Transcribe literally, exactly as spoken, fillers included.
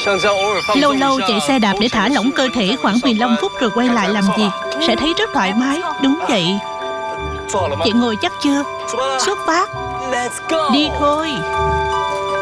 Lâu lâu chạy xe đạp để thả lỏng cơ thể khoảng mười lăm phút rồi quay lại làm việc, sẽ thấy rất thoải mái. Đúng vậy. Chị ngồi chắc chưa? Xuất phát. Đi thôi.